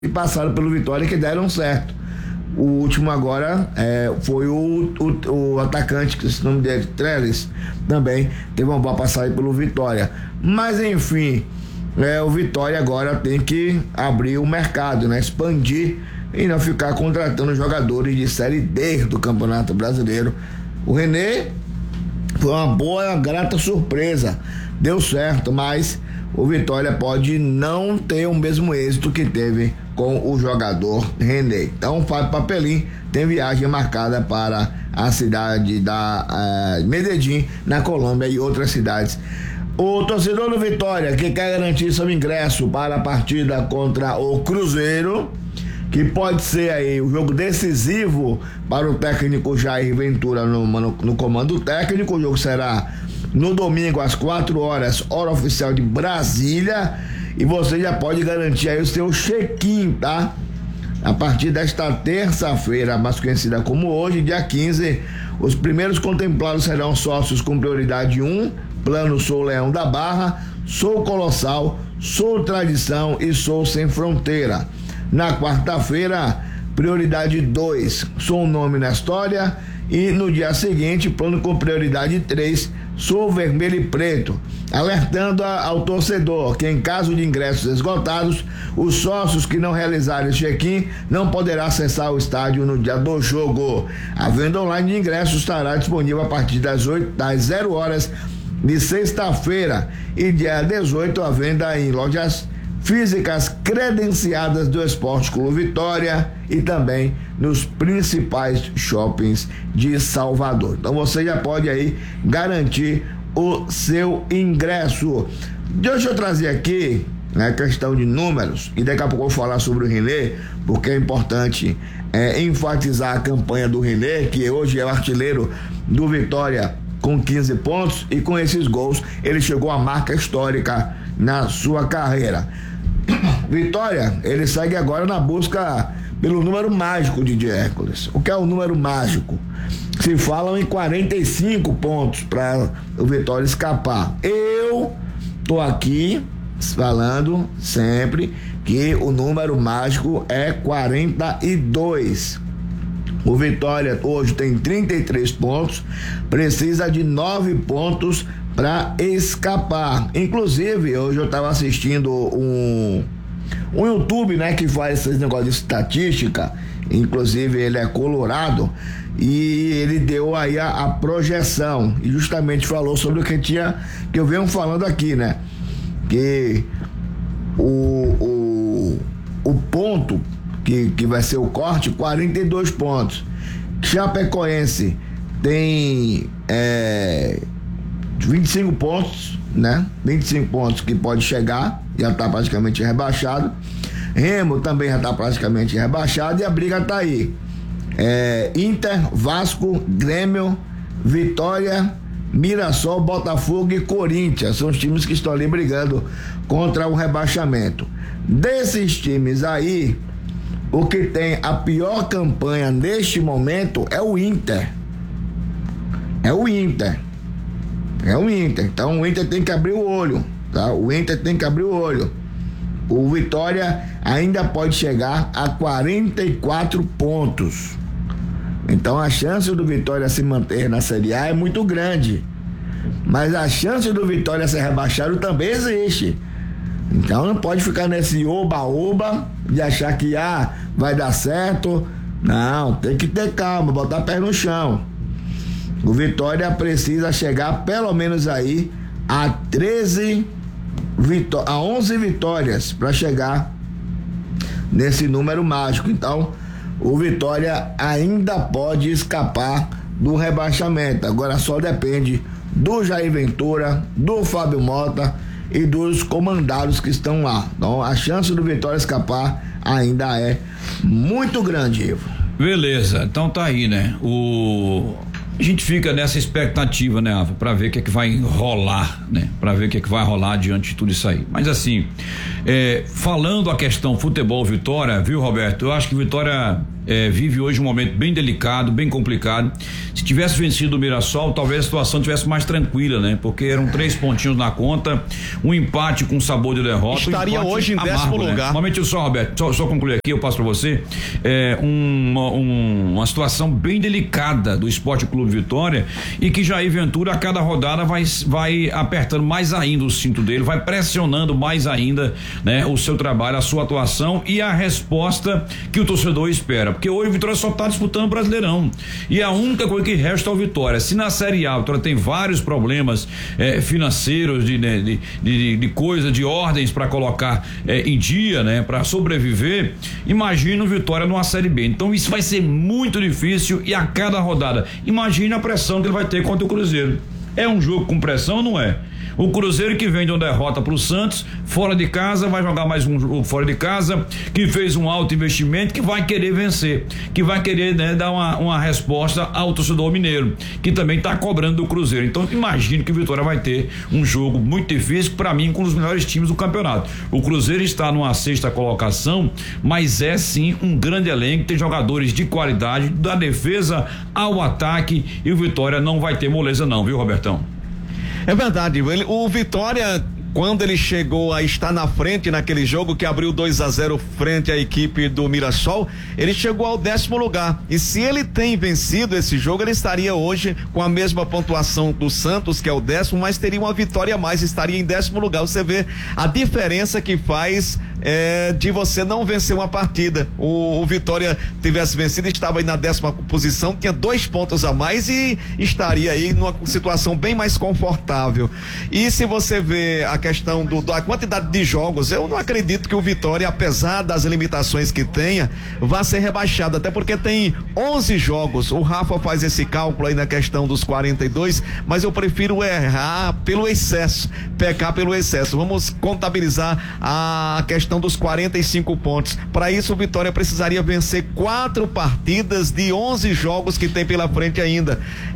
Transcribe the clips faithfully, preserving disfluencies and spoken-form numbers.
que passaram pelo Vitória que deram certo. O último agora é, foi o, o, o atacante, que esse nome dele, Trellis, também teve uma boa passagem pelo Vitória. Mas enfim, é, o Vitória agora tem que abrir o mercado, né? Expandir e não ficar contratando jogadores de Série D do Campeonato Brasileiro. O René foi uma boa, grata surpresa, deu certo, mas o Vitória pode não ter o mesmo êxito que teve com o jogador René. Então o Fábio Papelim tem viagem marcada para a cidade da uh, Medellín, na Colômbia, e outras cidades. O torcedor do Vitória que quer garantir seu ingresso para a partida contra o Cruzeiro, que pode ser aí o jogo decisivo para o técnico Jair Ventura no, no, no comando técnico. O jogo será no domingo às quatro horas, hora oficial de Brasília, e você já pode garantir aí o seu check-in, tá? A partir desta terça-feira, mais conhecida como hoje, dia quinze, os primeiros contemplados serão sócios com prioridade um, Plano Sou Leão da Barra, Sou Colossal, Sou Tradição e Sou Sem Fronteira. Na quarta-feira, prioridade dois, Sou Nome na História, e no dia seguinte, plano com prioridade três, Sou Vermelho e Preto, alertando a, ao torcedor que, em caso de ingressos esgotados, os sócios que não realizarem check-in não poderá acessar o estádio no dia do jogo. A venda online de ingressos estará disponível a partir das oito, das zero horas de sexta-feira, e dia dezoito a venda em lojas físicas credenciadas do Esporte Clube Vitória e também nos principais shoppings de Salvador. Então você já pode aí garantir o seu ingresso. Deixa eu trazer aqui a né, questão de números, e daqui a pouco eu vou falar sobre o René, porque é importante é, enfatizar a campanha do René, que hoje é o artilheiro do Vitória com quinze pontos, e com esses gols ele chegou à marca histórica na sua carreira. Vitória, ele segue agora na busca pelo número mágico de Hércules. O que é o número mágico? Se falam em quarenta e cinco pontos para o Vitória escapar. Eu tô aqui falando sempre que o número mágico é quarenta e dois. O Vitória hoje tem trinta e três pontos, precisa de nove pontos para escapar. Inclusive, hoje eu estava assistindo um, um YouTube, né, que faz esses negócios de estatística. Inclusive, ele é colorado, e ele deu aí a, a projeção, e justamente falou sobre o que tinha, que eu venho falando aqui, né, que o, o, o ponto que, que vai ser o corte, quarenta e dois pontos. Chapecoense tem é, vinte e cinco pontos, né? vinte e cinco pontos que pode chegar, já está praticamente rebaixado. Remo também já está praticamente rebaixado, e a briga está aí. É, Inter, Vasco, Grêmio, Vitória, Mirassol, Botafogo e Corinthians são os times que estão ali brigando contra o rebaixamento. Desses times aí, o que tem a pior campanha neste momento é o Inter. É o Inter. É o Inter. Então o Inter tem que abrir o olho, tá? O Inter tem que abrir o olho. O Vitória ainda pode chegar a quarenta e quatro pontos. Então a chance do Vitória se manter na Série A é muito grande. Mas a chance do Vitória ser rebaixado também existe. Então não pode ficar nesse oba-oba de achar que ah, vai dar certo. Não, tem que ter calma, botar pé no chão. O Vitória precisa chegar pelo menos aí a treze vitó- a onze vitórias para chegar nesse número mágico. Então o Vitória ainda pode escapar do rebaixamento. Agora só depende do Jair Ventura, do Fábio Mota e dos comandados que estão lá. Então a chance do Vitória escapar ainda é muito grande, Ivo. Beleza, então tá aí, né? O a gente fica nessa expectativa, né, Ava, para ver o que é que vai rolar, né? Para ver o que é que vai rolar diante de tudo isso aí. Mas assim, é, falando a questão futebol Vitória, viu, Roberto? Eu acho que Vitória é, vive hoje um momento bem delicado, bem complicado. Se tivesse vencido o Mirassol, talvez a situação tivesse mais tranquila, né? Porque eram três pontinhos na conta, um empate com sabor de derrota. Estaria um hoje em amargo, décimo né? lugar. Momentinho só, Roberto, só, só concluir aqui, eu passo para você. É uma, um, uma situação bem delicada do Esporte Clube Vitória e que Jair Ventura a cada rodada vai, vai apertando mais ainda o cinto dele, vai pressionando mais ainda, né? O seu trabalho, a sua atuação e a resposta que o torcedor espera, porque hoje o Vitória só está disputando o Brasileirão e a única coisa que resta é o Vitória. Se na Série A o Vitória tem vários problemas eh, financeiros de, de, de, de, de coisa, de ordens para colocar eh, em dia, né? Para sobreviver, imagina o Vitória numa Série B. Então isso vai ser muito difícil e a cada rodada, imagine a pressão que ele vai ter contra o Cruzeiro. É um jogo com pressão ou não é? O Cruzeiro que vem de uma derrota para o Santos, fora de casa, vai jogar mais um jogo fora de casa, que fez um alto investimento, que vai querer vencer, que vai querer, né, dar uma, uma resposta ao torcedor mineiro, que também está cobrando do Cruzeiro. Então, imagino que o Vitória vai ter um jogo muito difícil, para mim, com os melhores times do campeonato. O Cruzeiro está numa sexta colocação, mas é sim um grande elenco, tem jogadores de qualidade, da defesa ao ataque, e o Vitória não vai ter moleza não, viu, Robertão? É verdade, ele, o Vitória, quando ele chegou a estar na frente naquele jogo que abriu dois a zero frente à equipe do Mirassol, ele chegou ao décimo lugar, e se ele tem vencido esse jogo, ele estaria hoje com a mesma pontuação do Santos, que é o décimo, mas teria uma vitória a mais, estaria em décimo lugar. Você vê a diferença que faz é, de você não vencer uma partida. O, o Vitória tivesse vencido, estava aí na décima posição, tinha dois pontos a mais e estaria aí numa situação bem mais confortável. E se você vê a questão do, da quantidade de jogos, eu não acredito que o Vitória, apesar das limitações que tenha, vá ser rebaixado, até porque tem onze jogos. O Rafa faz esse cálculo aí na questão dos quarenta e dois, mas eu prefiro errar pelo excesso, pecar pelo excesso. Vamos contabilizar a questão dos quarenta e cinco pontos. Para isso, o Vitória precisaria vencer quatro partidas de onze jogos que tem pela frente ainda,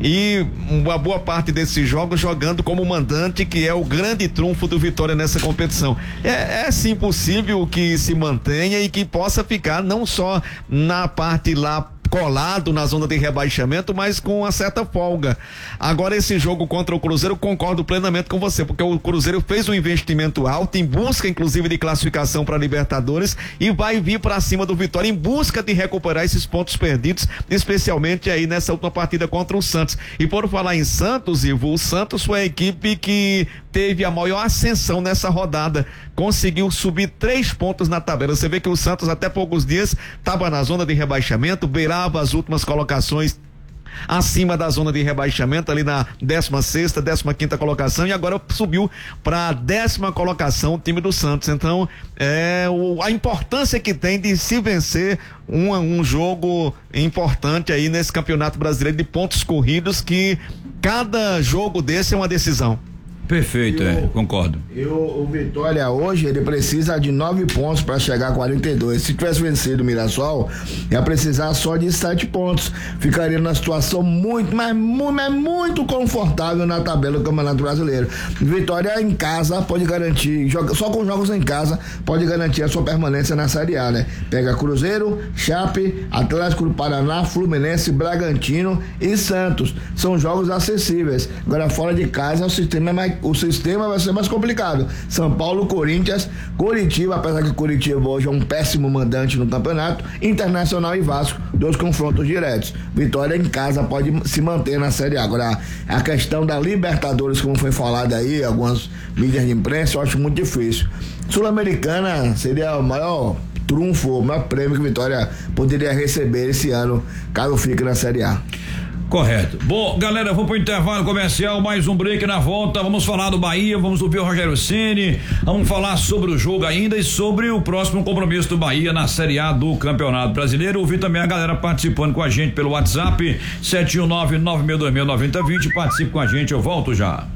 e uma boa parte desses jogos jogando como mandante, que é o grande trunfo do Vitória nessa competição. É, é sim possível que se mantenha e que possa ficar não só na parte lá colado na zona de rebaixamento, mas com uma certa folga. Agora, esse jogo contra o Cruzeiro, concordo plenamente com você, porque o Cruzeiro fez um investimento alto, em busca inclusive de classificação para Libertadores, e vai vir para cima do Vitória em busca de recuperar esses pontos perdidos, especialmente aí nessa última partida contra o Santos. E por falar em Santos, Ivo, o Santos foi a equipe que teve a maior ascensão nessa rodada, conseguiu subir três pontos na tabela. Você vê que o Santos até poucos dias estava na zona de rebaixamento, beirava as últimas colocações acima da zona de rebaixamento, ali na décima sexta, décima quinta colocação, e agora subiu para a décima colocação o time do Santos. Então, é o, a importância que tem de se vencer um, um jogo importante aí nesse Campeonato Brasileiro de pontos corridos, que cada jogo desse é uma decisão. Perfeito, eu, é, concordo. E o, o Vitória hoje, ele precisa de nove pontos para chegar a quarenta e dois. Se tivesse vencido o Mirassol, ia precisar só de sete pontos. Ficaria numa situação muito, mas muito, mas muito confortável na tabela do Campeonato Brasileiro. Vitória em casa pode garantir, joga, só com jogos em casa, pode garantir a sua permanência na Série A, né? Pega Cruzeiro, Chape, Atlético do Paraná, Fluminense, Bragantino e Santos. São jogos acessíveis. Agora, fora de casa, o sistema é mais o sistema vai ser mais complicado. São Paulo, Corinthians, Curitiba, apesar que Curitiba hoje é um péssimo mandante no campeonato, Internacional e Vasco, dois confrontos diretos. Vitória em casa pode se manter na Série A. Agora, a questão da Libertadores, como foi falado aí, algumas mídias de imprensa, eu acho muito difícil. Sul-Americana seria o maior trunfo, o maior prêmio que Vitória poderia receber esse ano, caso fique na Série A. Correto. Bom, galera, vou pro intervalo comercial, mais um break na volta. Vamos falar do Bahia, vamos ouvir o Rogério Ceni, vamos falar sobre o jogo ainda e sobre o próximo compromisso do Bahia na Série A do Campeonato Brasileiro. Ouvir também a galera participando com a gente pelo WhatsApp sete um nove, nove seis dois seis, nove zero dois zero. Participe com a gente, eu volto já.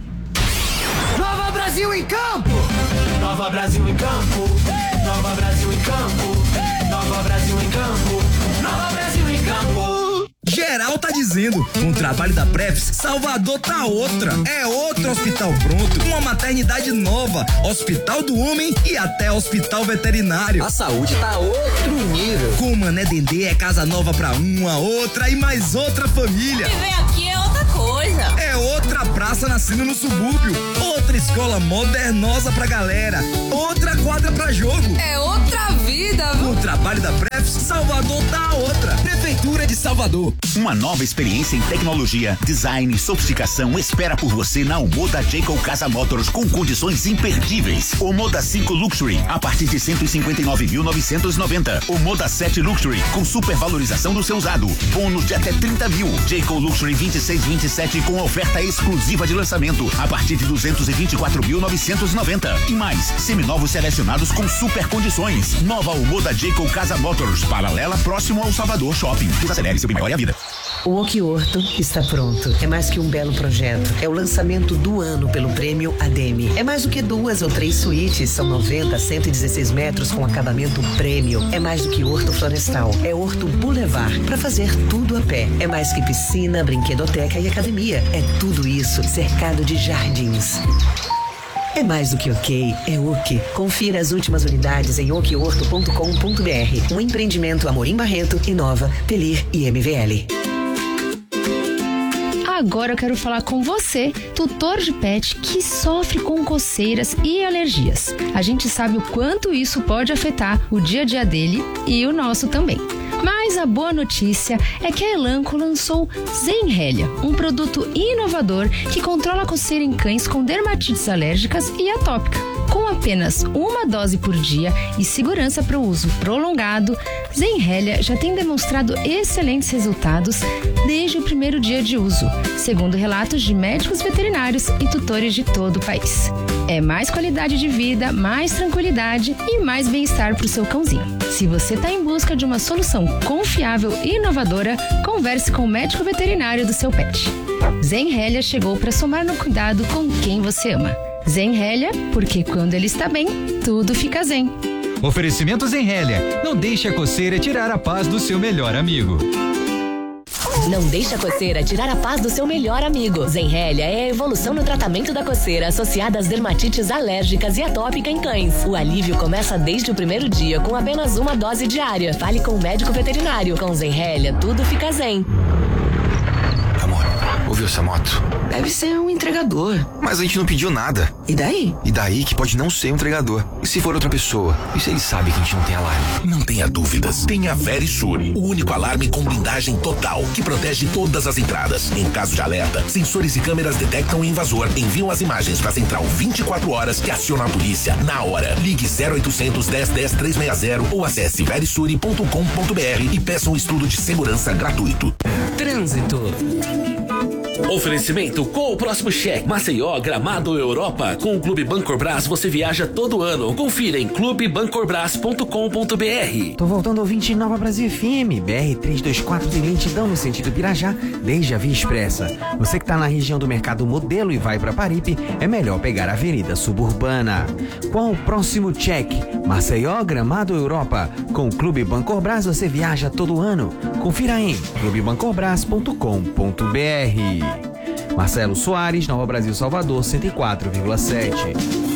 Nova Brasil em campo! Nova Brasil em campo! Nova Brasil em campo! Nova Brasil em campo! Nova Brasil em campo! Geral tá dizendo, com o trabalho da Prefis, Salvador tá outra. É outro hospital pronto, uma maternidade nova, hospital do homem e até hospital veterinário. A saúde tá outro nível. Com uma Agora né Dendê é casa nova pra uma, outra e mais outra família. Viver aqui é outra coisa. É outra praça nascendo no subúrbio, outra escola modernosa pra galera, outra quadra pra jogo. É outra vida. O trabalho da Prefs, Salvador tá outra. Prefeitura de Salvador. Uma nova experiência em tecnologia, design e sofisticação espera por você na Omoda Jayco Casa Motors com condições imperdíveis. Omoda cinco Luxury a partir de cento e cinquenta e nove mil novecentos e noventa. Omoda sete Luxury com supervalorização do seu usado. Bônus de até trinta mil. Jayco Luxury vinte e seis vinte e sete com oferta exclusiva de lançamento a partir de duzentos e vinte e quatro mil novecentos e noventa. E mais, seminovos selecionados com super condições. Nova Omoda Jayco Casa Motors, paralela próximo ao Salvador Shopping. Desacelere seu bem maior e a vida. O Oki Horto está pronto. É mais que um belo projeto. É o lançamento do ano pelo prêmio A D M. É mais do que duas ou três suítes. São noventa a cento e dezesseis metros com acabamento prêmio. É mais do que horto florestal. É horto boulevard para fazer tudo a pé. É mais que piscina, brinquedoteca e academia. É tudo isso cercado de jardins. É mais do que ok, é Oki. Confira as últimas unidades em oki horto ponto com ponto b r. Um empreendimento Amorim Barreto, Inova, Pelir e M V L. Agora eu quero falar com você, tutor de pet que sofre com coceiras e alergias. A gente sabe o quanto isso pode afetar o dia a dia dele e o nosso também. Mas a boa notícia é que a Elanco lançou Zenrelia, um produto inovador que controla a coceira em cães com dermatites alérgicas e atópica. Com apenas uma dose por dia e segurança para o uso prolongado, Zenrelia já tem demonstrado excelentes resultados desde o primeiro dia de uso, segundo relatos de médicos veterinários e tutores de todo o país. É mais qualidade de vida, mais tranquilidade e mais bem-estar para o seu cãozinho. Se você está em busca de uma solução confiável e inovadora, converse com o médico veterinário do seu pet. Zenrelia chegou para somar no cuidado com quem você ama. Zenrelia, porque quando ele está bem, tudo fica zen. Oferecimento Zenrelia. Não deixe a coceira tirar a paz do seu melhor amigo. Não deixe a coceira tirar a paz do seu melhor amigo. Zenrelia é a evolução no tratamento da coceira associada às dermatites alérgicas e atópica em cães. O alívio começa desde o primeiro dia com apenas uma dose diária. Fale com o médico veterinário. Com Zenrelia, tudo fica zen. Amor, ouviu essa moto? Deve ser um entregador. Mas a gente não pediu nada. E daí? E daí que pode não ser um entregador. E se for outra pessoa? E se ele sabe que a gente não tem alarme? Não tenha dúvidas. Tem a Verisur, o único alarme com blindagem total, que protege todas as entradas. Em caso de alerta, sensores e câmeras detectam o invasor, enviam as imagens para a central vinte e quatro horas que aciona a polícia na hora. Ligue zero oitocentos, dez, dez, trezentos e sessenta ou acesse verisur ponto com ponto b r e peça um estudo de segurança gratuito. Trânsito. Oferecimento com o próximo cheque. Maceió, Gramado, Europa. Com o Clube Bancorbras você viaja todo ano. Confira em clube bancorbras ponto com ponto b r. Tô voltando ao ouvinte Nova Brasil F M, B R trezentos e vinte e quatro de lentidão no sentido Pirajá, desde a Via Expressa. Você que tá na região do Mercado Modelo e vai pra Paripe, é melhor pegar a Avenida Suburbana. Qual o próximo check? Maceió, Gramado, Europa. Com o Clube Bancorbras você viaja todo ano. Confira em clube bancorbras ponto com ponto b r. Marcelo Soares, Nova Brasil Salvador, cento e quatro vírgula sete.